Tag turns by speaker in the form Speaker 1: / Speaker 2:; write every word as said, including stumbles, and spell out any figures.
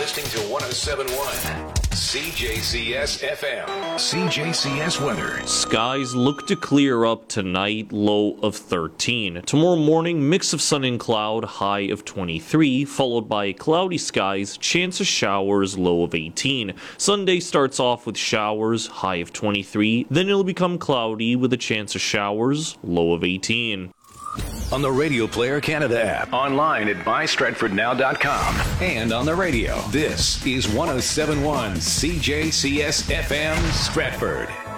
Speaker 1: listening to one oh seven point one C J C S F M. C J C S weather.
Speaker 2: Skies look to clear up tonight, low of thirteen. Tomorrow morning, mix of sun and cloud, high of twenty-three, followed by cloudy skies, chance of showers, low of eighteen. Sunday starts off with showers, high of twenty-three, then it'll become cloudy with a chance of showers, low of eighteen.
Speaker 1: On the Radio Player Canada app, online at my stratford now dot com, and on the radio. This is one oh seven point one C J C S F M Stratford.